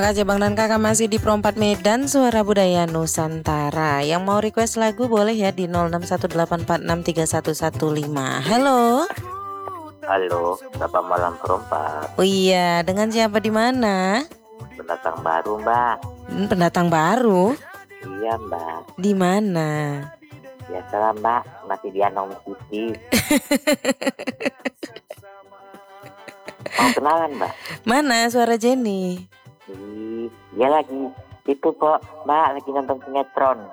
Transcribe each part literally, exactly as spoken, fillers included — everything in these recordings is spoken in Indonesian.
Kakak Bang dan Kakak masih di Pro empat Medan Suara Budaya Nusantara. Yang mau request lagu boleh ya di nol enam satu delapan empat enam tiga satu satu lima. Halo. Halo, selamat malam Pro empat. Oh iya, dengan siapa di mana? Pendatang baru, Mbak. Hmm, pendatang baru? Iya, Mbak. Di mana? Biasalah, Mbak, masih di Anom City. Mau kenalan, Mbak? Mana suara Jenny? Ih, dia lagi itu kok, Mbak, lagi nonton sinetron.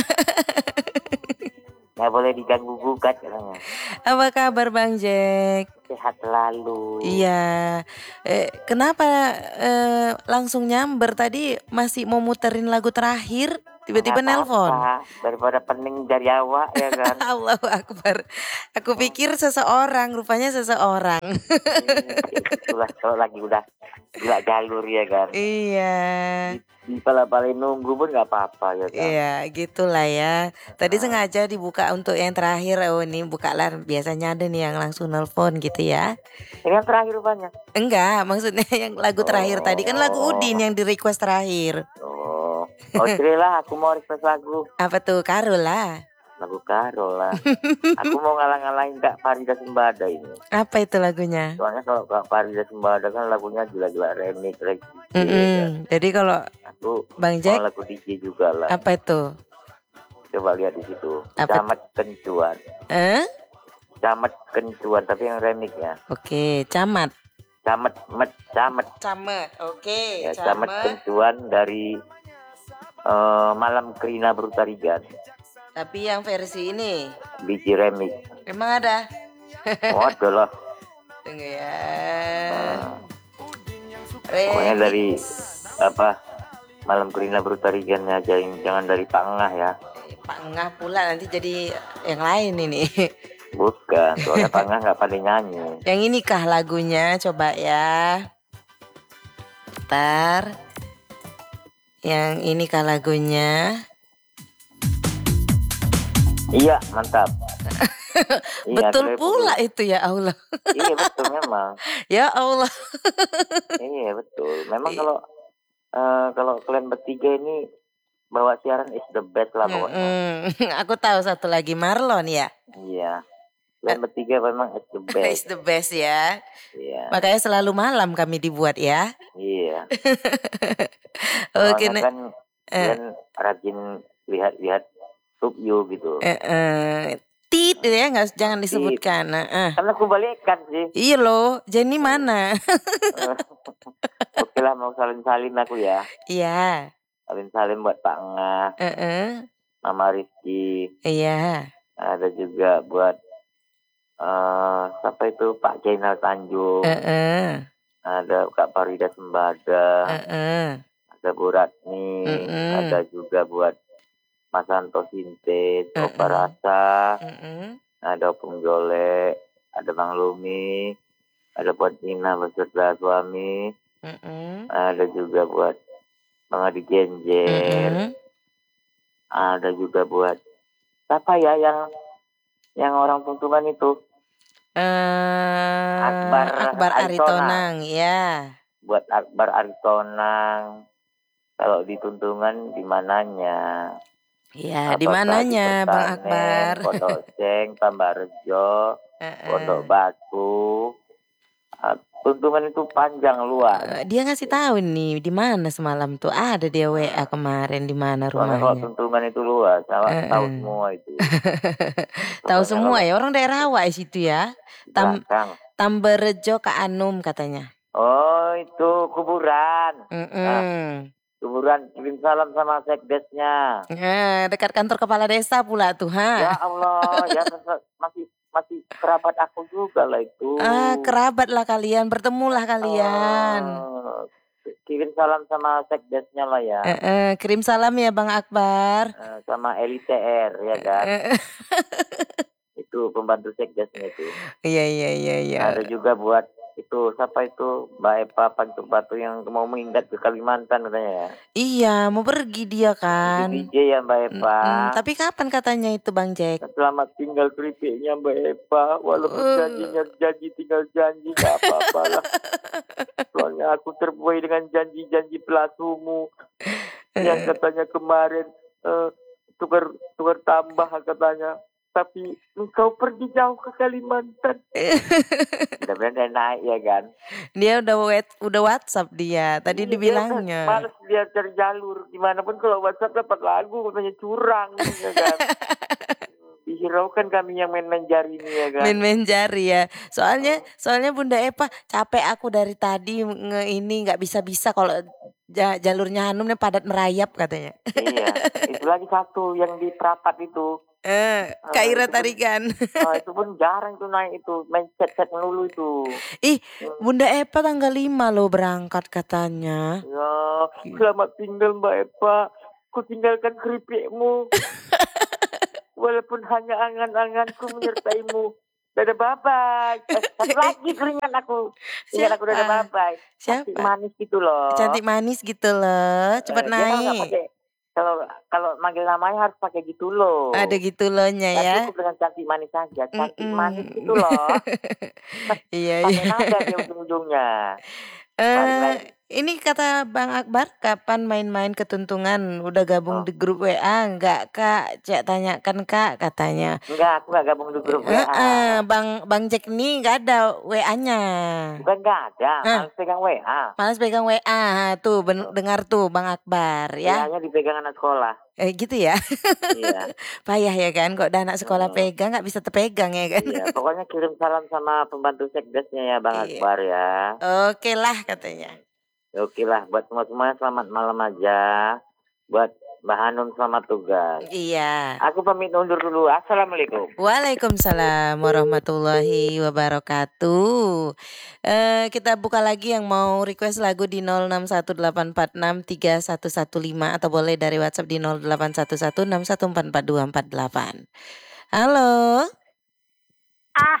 Nggak boleh diganggu gugat katanya. Apa kabar Bang Jack? Sehat selalu. Iya. Eh, kenapa eh, langsung nyamber tadi masih mau muterin lagu terakhir? Tiba-tiba Nggak nelpon. apa-apa, daripada pening dari awak ya kan. Allahu Akbar. Aku pikir seseorang, rupanya seseorang. Itulah kalau lagi udah gila jalur ya kan. Iya. Di pala-pala nunggu pun nggak apa-apa ya kan. Iya, gitulah ya. Tadi Nah. sengaja dibuka untuk yang terakhir. Oh, ini buka lah. Biasanya ada nih yang langsung nelpon gitu ya. Ini yang terakhir rupanya. Enggak, maksudnya yang lagu terakhir tadi kan lagu Udin yang di request terakhir. Oh, oke lah, aku mau request lagu. Apa tuh? Karul lah. Lagu Karol lah. Aku mau ngalah-ngalahin Kak Farida Sembada ini. Apa itu lagunya? Soalnya kalau Kak Farida Sembada kan lagunya gila-gila remix, remix. Mm -mm. Jadi kalau aku Bang Jack mau lagu D J juga lah. Apa itu? Coba lihat di situ. Apa? Camat Kencuan. Eh? Camat Kencuan tapi yang remixnya. Oke, Camat. Camat, met, camat. Camat. Oke, ya, Camat Kencuan dari uh, Malam Krina Brutarigan. Tapi yang versi ini D J remix. emang ada? Oh, ada lah. Tunggu ya. Nah, pokoknya dari apa Malam Krina Brutarigan aja, jangan dari Pak Ngah ya. Pak Ngah pula nanti jadi yang lain ini. Bukan, soalnya Pak Ngah nggak pada nyanyi. Yang ini kah lagunya? Coba ya. Ntar. Yang ini kah lagunya? Iya, mantap. Betul iya, pula itu ya Allah. Iya betul memang. Ya Allah. Iya betul. Memang kalau uh, kalau kalian bertiga ini bawa siaran is the best lah pokoknya. Mm-hmm. Aku tahu satu lagi Marlon ya. Iya. Kalian bertiga memang is the best. Is the best ya. Iya. Makanya selalu malam kami dibuat ya. Iya. Oke. Okay, kan kalian uh. rajin lihat-lihat Sub You gitu. Eh, eh, tit ya, nggak, jangan disebutkan. Nah, karena aku balikkan sih. Iya loh, Jenny mana? Oke lah, mau salin-salin aku ya. Iya. Salin-salin buat Pak Ngah, uh-uh. Mama Rizky. Iya. Ada juga buat uh, siapa itu Pak Jainal Tanjung. Uh-uh. Ada Kak Farida Sembada. Uh-uh. Ada Bu Ratni. Uh-uh. Ada juga buat Mas Santo Sintes, uh-uh. Opa Rasa, uh-uh. ada Opung Jole, ada Bang Lumi, ada buat Nina beserta suami, uh-uh. ada juga buat Bang Adi Genjer, uh-uh. ada juga buat siapa ya yang yang orang Tuntungan itu? Uh, Akbar, Akbar Aritonang, ya. Buat Akbar Aritonang, kalau di Tuntungan di mananya? Ya, di mananya Bang Akbar? Pondok Seng, Tambarejo, uh-uh. Pondok Batu. Uh, Tuntungan itu panjang luas. Uh, dia ngasih tahu nih di mana semalam tuh. Ada dia W A kemarin di mana rumahnya. Kalau Tuntungan itu luas, awak uh-uh. tahu semua itu. Tahu semua ya, orang daerah awak situ ya. Tam Tambarejo ke Anum katanya. Oh, itu kuburan. Uh-uh. Nah, kuburan, kirim salam sama sekdesnya. Nah, dekat kantor kepala desa pula tuh, ha. Ya Allah, ya masih masih kerabat aku juga lah itu. Ah, kerabat lah kalian, bertemulah kalian. Oh, kirim salam sama sekdesnya lah ya. Eh, eh, kirim salam ya Bang Akbar. Eh, sama L I T R ya kan. Eh. Itu pembantu sekdesnya itu. Iya iya iya iya. Ada juga buat itu siapa itu Mbak Eva Pancuk Batu yang mau minggat ke Kalimantan katanya ya. Iya, mau pergi dia kan. Di D J ya Mbak Eva. Mm-mm. Tapi kapan katanya itu Bang Jack? Selamat tinggal keripiknya Mbak Eva. Walaupun uh. janjinya janji tinggal janji nggak apa-apa lah. Soalnya aku terbuai dengan janji-janji pelasumu yang katanya kemarin uh, tukar tukar tambah katanya. Tapi engkau pergi jauh ke Kalimantan. Mudah-mudahan dia naik ya kan. Dia udah wet, udah WhatsApp dia. Tadi iya, dibilangnya. Dia males dia cari jalur. Dimanapun kalau WhatsApp dapat lagu katanya curang ya kan. Dihiraukan kami yang main-main jari ini ya kan. Main-main jari ya. Soalnya oh. soalnya Bunda Eva capek aku dari tadi nge ini nggak bisa-bisa kalau jalurnya Hanumnya padat merayap katanya. Iya. Itu lagi satu yang di Prapat itu. Eh, Kak Ira Tarigan. Oh, itu pun jarang tuh naik itu, main chat-chat melulu itu. Ih, Bunda Eva tanggal lima loh berangkat katanya. Ya, selamat tinggal Mbak Eva. Ku tinggalkan keripikmu. Walaupun hanya angan-anganku menyertaimu. Dadah bye-bye. Eh, lagi keringat aku. Keringat aku dadah bye-bye. Siapa? Cantik manis gitu loh. Cantik manis gitu loh. Cepat uh, naik. Kalau kalau manggil namanya harus pakai gitu loh. Ada gitu lohnya ya. Tapi dengan cantik manis saja, cantik Mm-mm. manis gitu loh. Iya iya. iya. Pakai nada di ujung-ujungnya. Uh, ini kata Bang Akbar kapan main-main ke Tuntungan? Udah gabung oh. di grup W A enggak Kak? Cek tanyakan Kak katanya. Enggak, aku enggak gabung di grup W A. Uh, uh, Bang Bang Jack nih enggak ada W A-nya. Bukan enggak ada, uh. malas pegang W A. Malas pegang W A. Tuh ben- oh. dengar tuh Bang Akbar ya. W A-nya dipegang anak sekolah. Eh gitu ya. Iya. Payah ya kan kok anak sekolah hmm. pegang enggak bisa terpegang ya kan. Iya, pokoknya kirim salam sama pembantu sekdesnya ya Bang iya. Akbar ya. Oke lah katanya. Oke lah, buat semua-semuanya selamat malam aja. Buat Mbak Hanum selamat tugas. Iya. Aku pamit undur dulu. Assalamualaikum. Waalaikumsalam warahmatullahi wabarakatuh. Eh, kita buka lagi yang mau request lagu di nol enam satu delapan empat enam tiga satu satu lima atau boleh dari WhatsApp di nol delapan satu satu enam satu empat empat dua empat delapan. Halo. Ah.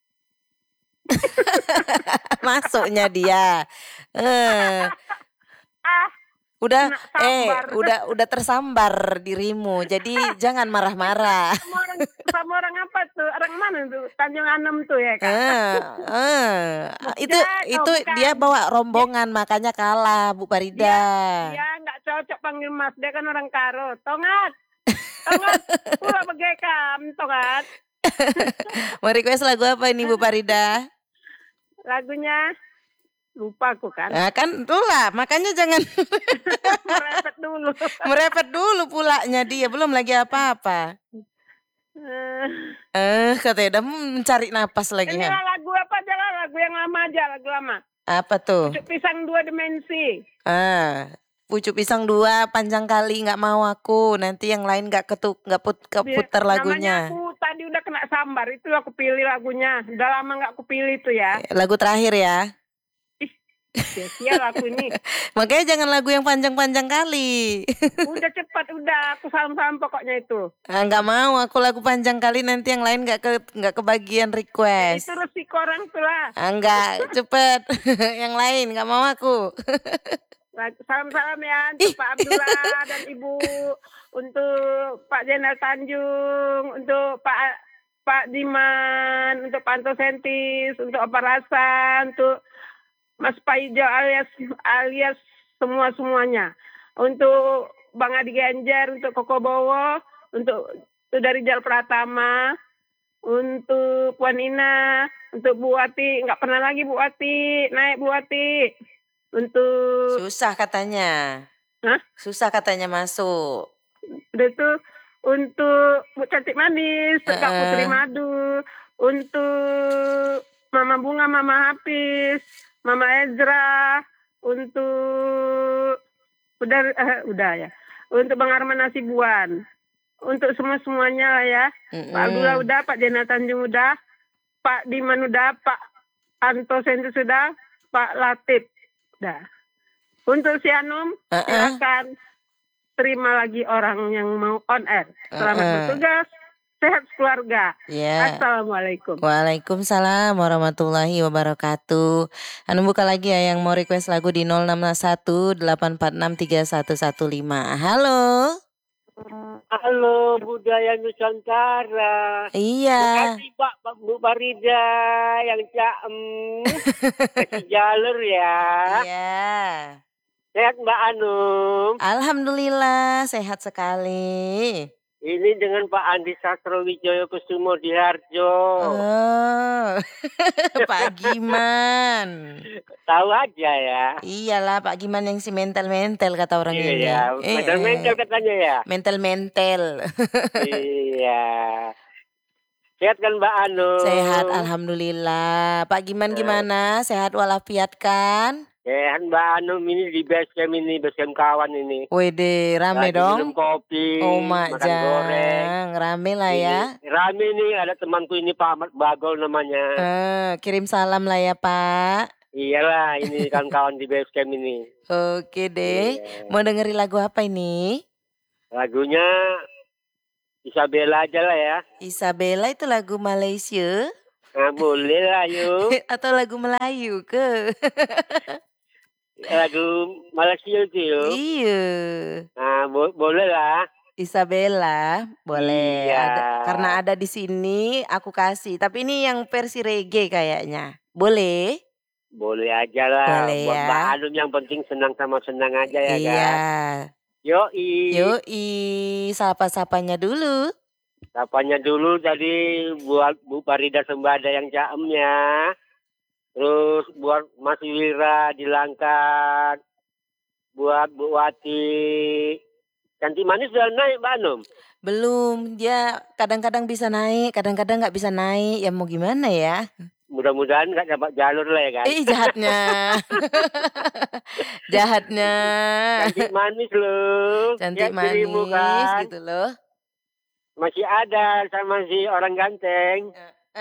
Masuknya dia. Eh. Ah. Udah eh udah udah tersambar dirimu. Jadi jangan marah-marah. Sama orang, sama orang apa tuh? Orang mana tuh? Tanjung Anem tuh ya kan? Eh, eh. itu ya, itu bukan. Dia bawa rombongan ya. Makanya kalah Bu Farida. Dia nggak cocok panggil Mas. Dia kan orang Karo. Tongat. Tongat. Pula begekam, Tongat. Mau request lagu apa ini Bu Farida? Lagunya lupa aku kan. Nah, kan itulah, makanya jangan merepet dulu. Merepet dulu pulanya dia, belum lagi apa-apa. Eh, uh, katanya udah mencari napas lagi. Ini lagu apa aja lah, lagu yang lama aja, lagu lama. Apa tuh? Pucuk pisang dua dimensi. Ah, pucuk pisang dua panjang kali nggak mau aku, nanti yang lain nggak ketuk, nggak put, keputar lagunya. Namanya aku tadi udah kena sambar, itu aku pilih lagunya. Udah lama nggak aku pilih itu ya. Lagu terakhir ya. Sia-sia lagu ini. Makanya jangan lagu yang panjang-panjang kali. Udah cepat, udah aku salam-salam pokoknya itu. Ah, nggak mau, aku lagu panjang kali nanti yang lain nggak ke nggak kebagian request. Itu resiko orang tuh lah. Ah, nggak, cepet. Yang lain nggak mau aku. Salam-salam ya untuk Pak Abdullah dan Ibu, untuk Pak Jenderal Tanjung, untuk Pak Pak Diman, untuk Pak Antosentis, untuk Opa Rasa, untuk Mas Paijo alias alias semua semuanya, untuk Bang Adi Ganjar, untuk Koko Bowo, untuk, untuk dari Jal Pratama, untuk Puan Ina, untuk Bu Wati, nggak pernah lagi Bu Wati naik Bu Wati, untuk susah katanya, Hah? susah katanya masuk. Udah tuh untuk Bu Cantik Manis, uh. Kak Putri Madu, untuk Mama Bunga, Mama Hafiz, Mama Ezra, untuk udah uh, udah ya, untuk Bang Arman Nasibuan, untuk semua semuanya ya. Mm-hmm. Pak Abdullah udah, Pak Jenderal Tanjung udah, Pak Diman udah, Pak Anto Sentus sudah, Pak Latif udah. Untuk si Anum, uh-uh. silakan terima lagi orang yang mau on air. Selamat uh-uh. bertugas, sehat keluarga. Ya. Assalamualaikum. Waalaikumsalam warahmatullahi wabarakatuh. Anu buka lagi ya yang mau request lagu di nol enam satu delapan empat enam tiga satu satu lima. Halo. Halo Budaya Nusantara. Iya. Makasih Pak, Pak Bu Farida yang caem. Kasih jalur ya. Iya. Sehat Mbak Anum. Alhamdulillah sehat sekali. Ini dengan Pak Andi Sastro Wijoyo Kusumo di Harjo. Oh, Pak Giman. Tahu aja ya. Iyalah Pak Giman yang si mental-mental kata orang iya, ini. Iya, mental-mental katanya ya. Mental-mental. Iya. Sehat kan Mbak Anum? Sehat alhamdulillah. Pak Giman gimana? Sehat walafiat kan? Sehat Mbak Anum, ini di base camp ini, base camp kawan ini. Wede, rame Lagi dong. minum kopi, oh, makan goreng. Rame lah ya. Ini, rame nih, ada temanku ini Pak Ahmad Bagol namanya. Eh, kirim salam lah ya Pak. Iyalah, ini kan kawan di base camp ini. Oke deh. Iya. Mau dengerin lagu apa ini? Lagunya Isabella aja lah ya. Isabella itu lagu Malaysia. Nah, boleh lah yuk. Atau lagu Melayu ke? Lagu Malaysia itu yuk. Iya. Nah, bo boleh lah. Isabella, boleh. Iya. Ada, karena ada di sini aku kasih. Tapi ini yang versi reggae kayaknya. Boleh? Boleh aja lah. Boleh Buat ya. Mbak Anum yang penting senang sama senang aja ya iya. kan. Yoi. Yoi. Sapa-sapanya dulu. Sapanya dulu tadi buat Bu Farida Sembada yang caemnya. Terus buat Mas Wira di Langkat. Buat Bu Wati. Cantik manis sudah naik Mbak Anum? Belum, dia kadang-kadang bisa naik, kadang-kadang nggak bisa naik. Ya mau gimana ya? Mudah-mudahan nggak dapat jalur lah ya kan? Ih jahatnya. Jahatnya. Cantik manis loh. Cantik ya, manis kan? gitu loh. Masih ada sama si orang ganteng.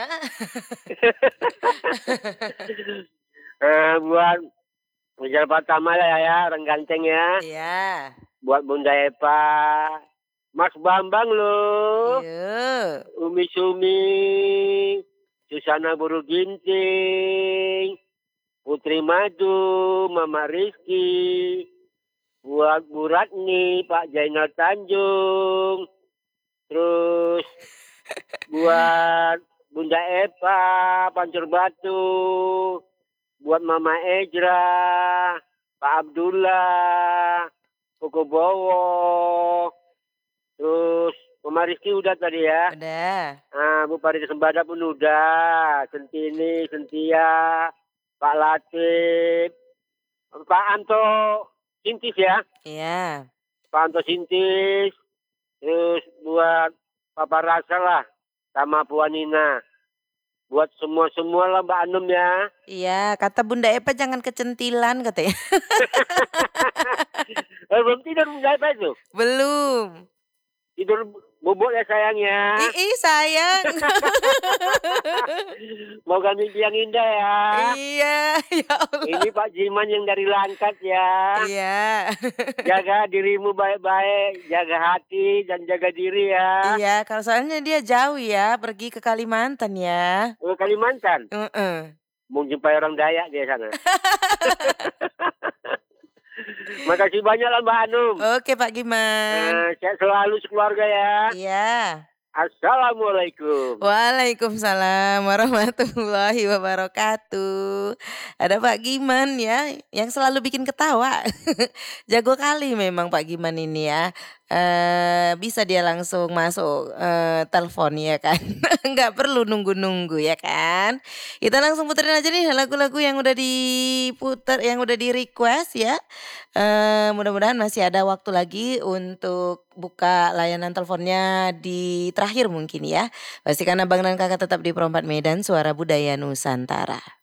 uh, buat Rijal Pratama lah ya, orang ganteng ya. Iya. Buat Bunda Epa, Mas Bambang loh. Iya. Umi Sumi, Susana Buru Ginting, Putri Madu, Mama Rizky, buat Bu Ratni, Pak Jainal Tanjung, terus buat Bunda Epa, Pancur Batu, buat Mama Ejra, Pak Abdullah, Koko Bowo, terus Mama Rizky udah tadi ya. Udah. Nah, Bu Farida Sembada pun udah, Sentini, Sentia, Pak Latif, Pak Anto Sintis ya. Iya. Pak Anto Sintis, terus buat Papa Rasa lah. Sama Bu Anina. Buat semua-semua lah Mbak Anum ya. Iya, kata Bunda Epa jangan kecentilan katanya. eh, belum tidur Bunda Epa itu? Belum. Tidur bubuk ya sayangnya. Ih, sayang. Moga mimpi yang indah ya. Iya, ya Allah. Ini Pak Jiman yang dari Langkat ya. Iya. Jaga dirimu baik-baik, jaga hati dan jaga diri ya. Iya, kalau soalnya dia jauh ya, pergi ke Kalimantan ya. Ke Kalimantan? Uh-uh. Mau jumpai orang Dayak di sana. Makasih banyak lah Mbak Anum. Oke Pak Giman. Nah, sehat selalu sekeluarga ya. Iya. Assalamualaikum. Waalaikumsalam warahmatullahi wabarakatuh. Ada Pak Giman ya, yang selalu bikin ketawa. Jago kali memang Pak Giman ini ya. Uh, bisa dia langsung masuk uh, telepon ya kan. Nggak perlu nunggu-nunggu ya kan. Kita langsung puterin aja nih lagu-lagu yang udah diputer, yang udah di request ya. Uh, mudah-mudahan masih ada waktu lagi untuk buka layanan teleponnya di terakhir mungkin ya. Pastikan abang dan kakak tetap di Perempat Medan, Suara Budaya Nusantara.